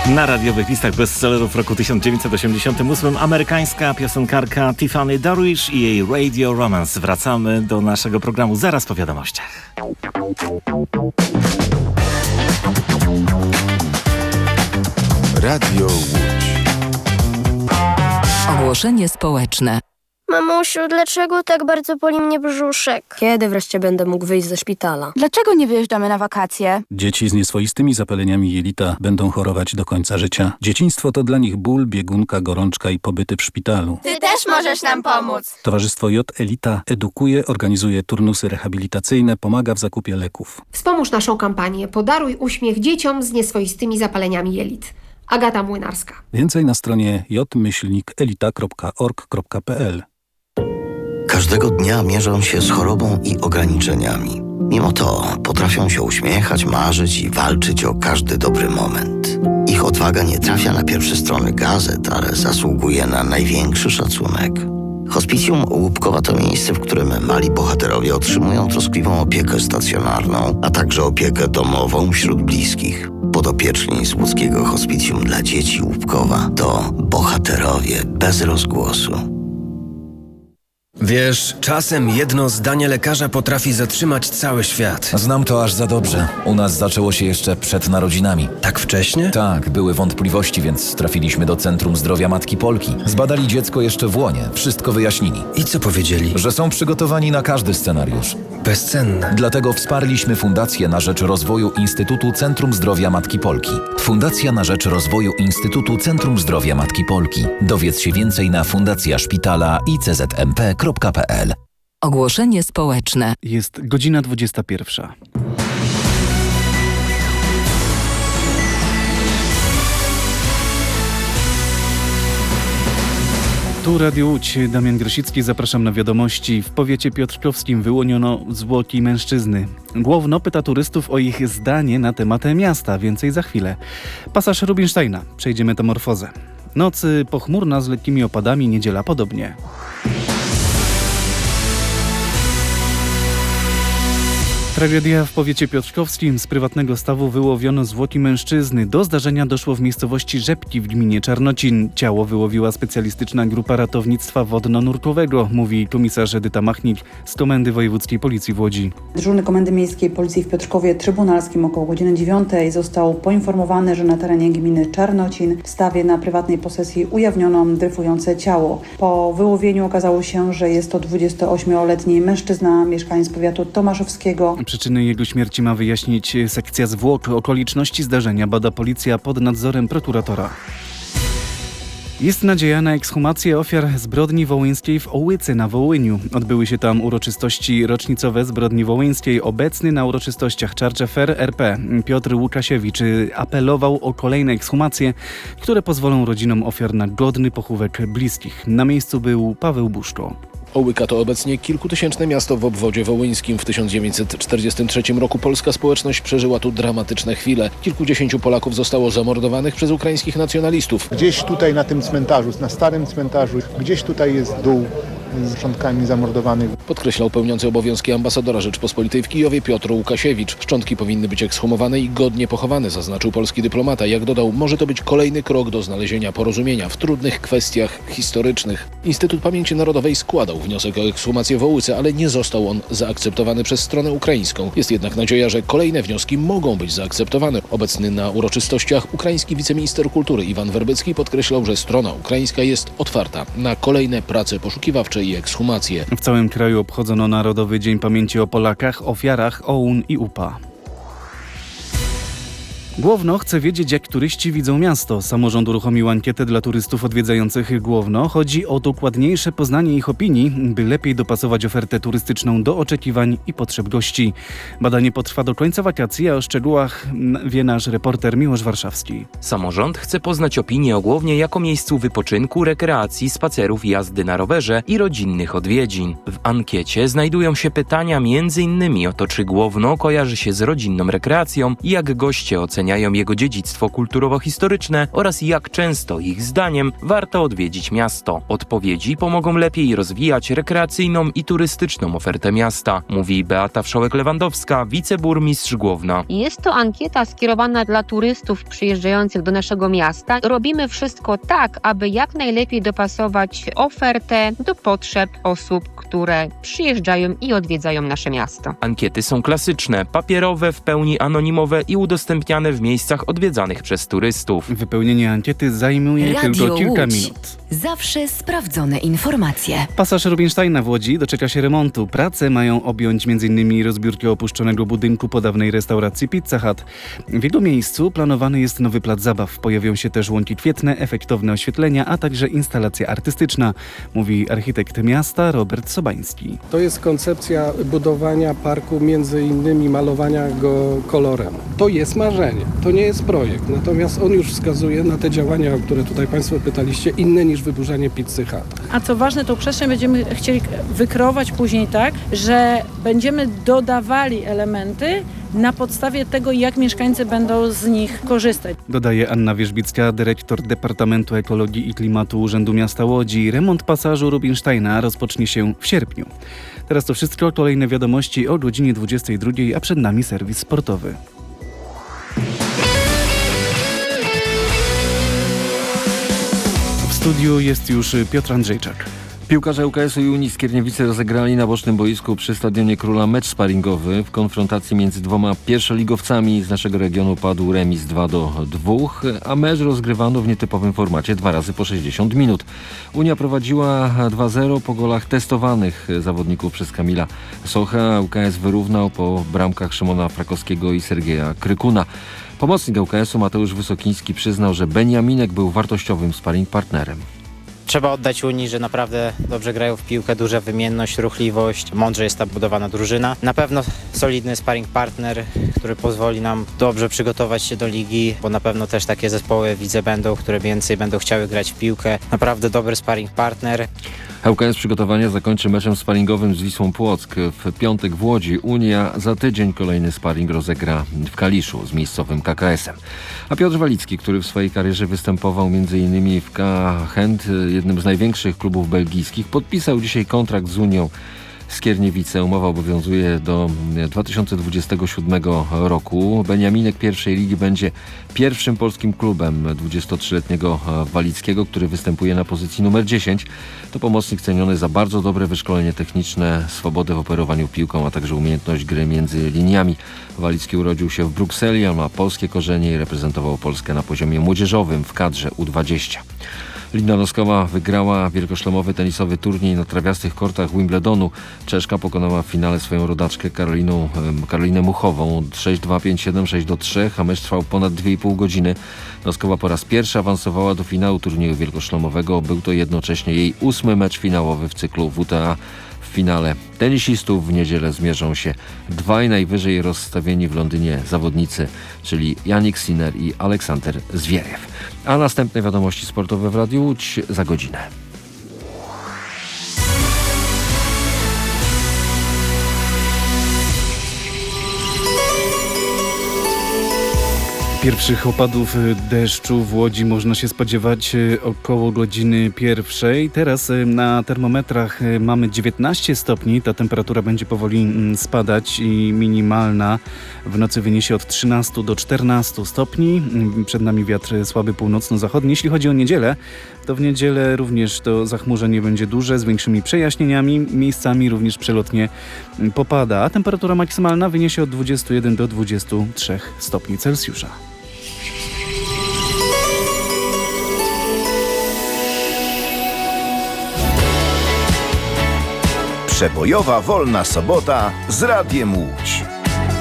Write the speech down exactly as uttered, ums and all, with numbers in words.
Na radiowych listach bestsellerów roku tysiąc dziewięćset osiemdziesiątym ósmym amerykańska piosenkarka Tiffany Darwish i jej Radio Romance. Wracamy do naszego programu zaraz po wiadomościach. Radio Łódź. Ogłoszenie społeczne. Mamusiu, dlaczego tak bardzo boli mnie brzuszek? Kiedy wreszcie będę mógł wyjść ze szpitala? Dlaczego nie wyjeżdżamy na wakacje? Dzieci z nieswoistymi zapaleniami jelita będą chorować do końca życia. Dzieciństwo to dla nich ból, biegunka, gorączka i pobyty w szpitalu. Ty też możesz nam pomóc. Towarzystwo J Elita edukuje, organizuje turnusy rehabilitacyjne, pomaga w zakupie leków. Wspomóż naszą kampanię Podaruj uśmiech dzieciom z nieswoistymi zapaleniami jelit. Agata Młynarska. Więcej na stronie j myślnik elita kropka org kropka p l. Każdego dnia mierzą się z chorobą i ograniczeniami. Mimo to potrafią się uśmiechać, marzyć i walczyć o każdy dobry moment. Ich odwaga nie trafia na pierwsze strony gazet, ale zasługuje na największy szacunek. Hospicjum Łupkowa to miejsce, w którym mali bohaterowie otrzymują troskliwą opiekę stacjonarną, a także opiekę domową wśród bliskich. Podopieczni z łódzkiego Hospicjum dla dzieci Łupkowa to bohaterowie bez rozgłosu. Wiesz, czasem jedno zdanie lekarza potrafi zatrzymać cały świat. Znam to aż za dobrze. U nas zaczęło się jeszcze przed narodzinami. Tak wcześnie? Tak, były wątpliwości, więc trafiliśmy do Centrum Zdrowia Matki Polki. Zbadali dziecko jeszcze w łonie, wszystko wyjaśnili. I co powiedzieli? Że są przygotowani na każdy scenariusz. Bezcenne. Dlatego wsparliśmy Fundację na rzecz rozwoju Instytutu Centrum Zdrowia Matki Polki. Fundacja na rzecz rozwoju Instytutu Centrum Zdrowia Matki Polki. Dowiedz się więcej na fundacja szpitala i c z m p kropka p l. Ogłoszenie społeczne. Jest godzina dwudziesta pierwsza. Tu Radio Łódź, Damian Grosicki, zapraszam na wiadomości. W powiecie piotrkowskim wyłoniono zwłoki mężczyzny. Główno pyta turystów o ich zdanie na temat miasta. Więcej za chwilę. Pasaż Rubinsteina. Przejdzie metamorfozę. Noc pochmurna z lekkimi opadami, niedziela podobnie. Tragedia w powiecie piotrkowskim. Z prywatnego stawu wyłowiono zwłoki mężczyzny. Do zdarzenia doszło w miejscowości Rzepki w gminie Czarnocin. Ciało wyłowiła specjalistyczna grupa ratownictwa wodno-nurkowego, mówi komisarz Edyta Machnik z Komendy Wojewódzkiej Policji w Łodzi. Dyżurny Komendy Miejskiej Policji w Piotrkowie Trybunalskim około godziny dziewiątej został poinformowany, że na terenie gminy Czarnocin w stawie na prywatnej posesji ujawniono dryfujące ciało. Po wyłowieniu okazało się, że jest to dwudziestoośmioletni mężczyzna, mieszkaniec powiatu tomaszowskiego. Przyczyny jego śmierci ma wyjaśnić sekcja zwłok. Okoliczności zdarzenia bada policja pod nadzorem prokuratora. Jest nadzieja na ekshumację ofiar zbrodni wołyńskiej w Ołyce na Wołyniu. Odbyły się tam uroczystości rocznicowe zbrodni wołyńskiej. Obecny na uroczystościach czarczefer R P Piotr Łukasiewicz apelował o kolejne ekshumacje, które pozwolą rodzinom ofiar na godny pochówek bliskich. Na miejscu był Paweł Buszko. Ołyka to obecnie kilkutysięczne miasto w obwodzie wołyńskim. W tysiąc dziewięćset czterdziestym trzecim roku polska społeczność przeżyła tu dramatyczne chwile. Kilkudziesięciu Polaków zostało zamordowanych przez ukraińskich nacjonalistów. Gdzieś tutaj na tym cmentarzu, na starym cmentarzu, gdzieś tutaj jest dół z szczątkami zamordowanych. Podkreślał pełniący obowiązki ambasadora Rzeczpospolitej w Kijowie Piotr Łukasiewicz. Szczątki powinny być ekshumowane i godnie pochowane, zaznaczył polski dyplomata. Jak dodał, może to być kolejny krok do znalezienia porozumienia w trudnych kwestiach historycznych. Instytut Pamięci Narodowej składał wniosek o ekshumację w Ołyce, ale nie został on zaakceptowany przez stronę ukraińską. Jest jednak nadzieja, że kolejne wnioski mogą być zaakceptowane. Obecny na uroczystościach ukraiński wiceminister kultury Iwan Werbycki podkreślał, że strona ukraińska jest otwarta na kolejne prace poszukiwawcze i ekshumacje. W całym kraju obchodzono Narodowy Dzień Pamięci o Polakach, ofiarach O U N i U P A. Główno chce wiedzieć, jak turyści widzą miasto. Samorząd uruchomił ankietę dla turystów odwiedzających Główno. Chodzi o dokładniejsze poznanie ich opinii, by lepiej dopasować ofertę turystyczną do oczekiwań i potrzeb gości. Badanie potrwa do końca wakacji, a o szczegółach wie nasz reporter Miłosz Warszawski. Samorząd chce poznać opinię o Głównie jako miejscu wypoczynku, rekreacji, spacerów, jazdy na rowerze i rodzinnych odwiedzin. W ankiecie znajdują się pytania między innymi o to, czy Główno kojarzy się z rodzinną rekreacją i jak goście oceniają doceniają jego dziedzictwo kulturowo-historyczne oraz jak często, ich zdaniem, warto odwiedzić miasto. Odpowiedzi pomogą lepiej rozwijać rekreacyjną i turystyczną ofertę miasta, mówi Beata Wszołek-Lewandowska, wiceburmistrz Głowna. Jest to ankieta skierowana dla turystów przyjeżdżających do naszego miasta. Robimy wszystko tak, aby jak najlepiej dopasować ofertę do potrzeb osób, które przyjeżdżają i odwiedzają nasze miasto. Ankiety są klasyczne, papierowe, w pełni anonimowe i udostępniane w miejscach odwiedzanych przez turystów. Wypełnienie ankiety zajmuje Radio tylko kilka Łódź. minut. Zawsze sprawdzone informacje. Pasaż Rubinsteina w Łodzi doczeka się remontu. Prace mają objąć m in rozbiórkę opuszczonego budynku po dawnej restauracji Pizza Hut. W jego miejscu planowany jest nowy plac zabaw. Pojawią się też łąki kwietne, efektowne oświetlenia, a także instalacja artystyczna, mówi architekt miasta Robert Sobański. To jest koncepcja budowania parku, między innymi malowania go kolorem. To jest marzenie, to nie jest projekt, natomiast on już wskazuje na te działania, o które tutaj Państwo pytaliście, inne niż wyburzanie Pizzy Hut. A co ważne, tą przestrzeń będziemy chcieli wykreować później tak, że będziemy dodawali elementy na podstawie tego, jak mieszkańcy będą z nich korzystać. Dodaje Anna Wierzbicka, dyrektor Departamentu Ekologii i Klimatu Urzędu Miasta Łodzi. Remont pasażu Rubinsteina rozpocznie się w sierpniu. Teraz to wszystko, kolejne wiadomości o godzinie dwudziestej drugiej, a przed nami serwis sportowy. W studiu jest już Piotr Andrzejczak. Piłkarze U K S-u i Unii Skierniewice rozegrali na bocznym boisku przy Stadionie Króla mecz sparingowy. W konfrontacji między dwoma pierwszoligowcami z naszego regionu padł remis dwa do dwóch, a mecz rozgrywano w nietypowym formacie dwa razy po sześćdziesiąt minut. Unia prowadziła dwa zero po golach testowanych zawodników przez Kamila Socha, a U K S wyrównał po bramkach Szymona Frakowskiego i Sergeja Krykuna. Pomocnik U K S-u Mateusz Wysokiński przyznał, że Beniaminek był wartościowym sparring partnerem. Trzeba oddać Unii, że naprawdę dobrze grają w piłkę, duża wymienność, ruchliwość, mądrze jest ta budowana drużyna. Na pewno solidny sparring partner, który pozwoli nam dobrze przygotować się do ligi, bo na pewno też takie zespoły widzę będą, które więcej będą chciały grać w piłkę. Naprawdę dobry sparring partner. U K S przygotowania zakończy meczem sparingowym z Wisłą Płock. W piątek w Łodzi. Unia za tydzień kolejny sparing rozegra w Kaliszu z miejscowym K K S-em. A Piotr Walicki, który w swojej karierze występował m.in. w K Chęt, jednym z największych klubów belgijskich, podpisał dzisiaj kontrakt z Unią Skierniewice. Umowa obowiązuje do dwa tysiące dwudziestego siódmego roku. Beniaminek pierwszej ligi będzie pierwszym polskim klubem dwudziestotrzyletniego Walickiego, który występuje na pozycji numer dziesięć. To pomocnik ceniony za bardzo dobre wyszkolenie techniczne, swobodę w operowaniu piłką, a także umiejętność gry między liniami. Walicki urodził się w Brukseli, a ma polskie korzenie i reprezentował Polskę na poziomie młodzieżowym w kadrze U dwadzieścia. Lina Noskowa wygrała wielkoszlemowy tenisowy turniej na trawiastych kortach Wimbledonu. Czeszka pokonała w finale swoją rodaczkę Karoliną, Karolinę Muchową sześć dwa, pięć siedem, sześć do trzech, a mecz trwał ponad dwie i pół godziny. Noskowa po raz pierwszy awansowała do finału turnieju wielkoszlemowego. Był to jednocześnie jej ósmy mecz finałowy w cyklu W T A. W finale tenisistów w niedzielę zmierzą się dwaj najwyżej rozstawieni w Londynie zawodnicy, czyli Jannik Sinner i Aleksander Zwieriew. A następne wiadomości sportowe w Radiu Łódź za godzinę. Pierwszych opadów deszczu w Łodzi można się spodziewać około godziny pierwszej. Teraz na termometrach mamy dziewiętnaście stopni. Ta temperatura będzie powoli spadać i minimalna w nocy wyniesie od trzynastu do czternastu stopni. Przed nami wiatr słaby północno-zachodni. Jeśli chodzi o niedzielę, to w niedzielę również to zachmurzenie będzie duże z większymi przejaśnieniami. Miejscami również przelotnie popada, a temperatura maksymalna wyniesie od dwudziestu jeden do dwudziestu trzech stopni Celsjusza. Przebojowa wolna sobota z Radiem Łódź.